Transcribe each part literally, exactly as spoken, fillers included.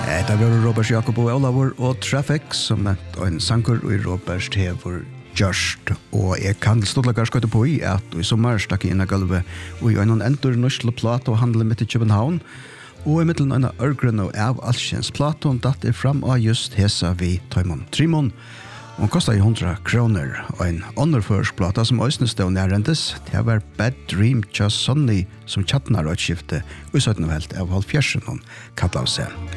Det var Robert Jakob og Olavur og Traffic som er en sanger og Robert hever gjørst. Og jeg kan stådlager skøyte på i at i sommer stakk jeg inn av gulvet og i en endur nørsle plat og handle midt i København. Og i middelen en av ørgrønne og av alskjens platon datt er fram av just hesa vi Taimon Trimon. Og den kostet i hundra kroner, og en underførsplata som øysene stod nærrendes, det var Bad Dream Just Sonny som tjattnar og utskifte, og i søttene velt av halvfjersen hun kallet av seg.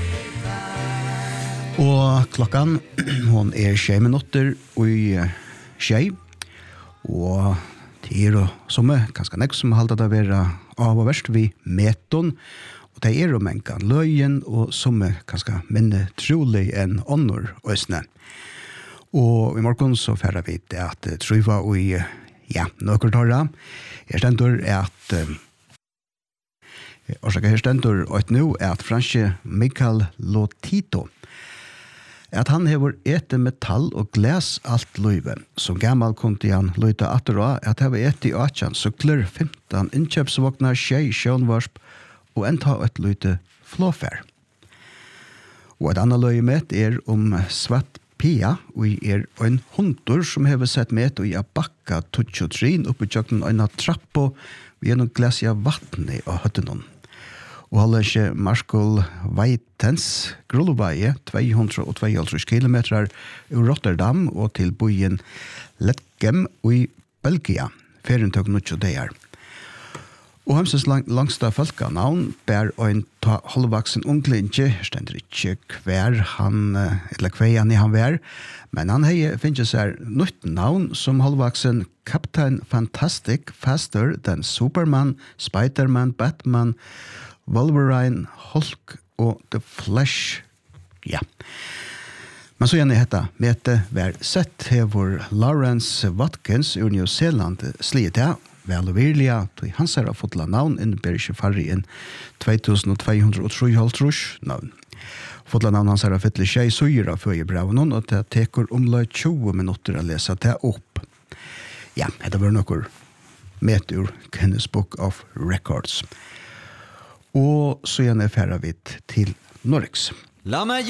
Og klokkan, hon er tjei minutter og i tjei, og det er og som er ganske nekk som halda det være av og verst vi meton, og det er og mengan løyen, og som er ganske minne trolig enn ånder øysene. Og i morgen så færre vi det at uh, Truva og i, ja, nøkkertorra. Her stendur er at, uh, orsaka her stendur og nå er at franske Mikael Lotito, at han hever ete metall og glas alt løyve. Som gammal kunde han løyta atterå at hever ete i atjan sukler femten innkjøpsvåknar, tjei sjønvarsp og enta et løyte flåfær. Og et annet løyve med er om svart Pia, og er en hundur som hever sett med og i a bakka tutsjotrin oppi tjøkken og en trappo gjennom glasja vattne av høttenon. Og holder ikke Marskol Veitens grulloveie to hundre og tveoghalvtreds kilometer ur Rotterdam og til byen Letgem og i Belgia, ferien tøk nutjo deir. Og hemses lang, langsta folkanavn bær ein ta halvvaksen unglinje, stendur ikkje hver han, eller hver han i han vær, men han hei finnes her nytt navn som halvvaksen Captain Fantastic, Faster than Superman, Spiderman, Batman, Wolverine, Hulk og The Flash. Ja. Men så gjerne hetta mete vær sett hever Lawrence Watkins ur New Zealand slite vel og virlige, til hans er fått navn innebærer ikke farri enn to tusen to hundre og tre navn. Fått navn hans er fått tjei søyre før i brevnen, og det teker omlai tjue minutter å lese det opp. Ja, det var noe med ur Guinness Book of Records. Og så gjerne færre vi til Norges. La meg